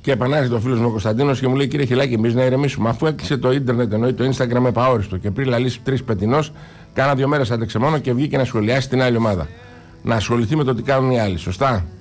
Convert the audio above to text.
Και επανάρχεται ο φίλος μου ο Κωνσταντίνος και μου λέει: Κύριε Χιλάκη, εμείς να ηρεμήσουμε. Αφού έκλεισε το ίντερνετ, εννοεί το Instagram επαόριστο και πριν λαλήσει 3 πετεινός, κάνα 2 μέρες άντεξε μόνο και βγήκε να σχολιάσει την άλλη ομάδα. Να ασχοληθεί με το τι κάνουν οι άλλοι. Σωστά.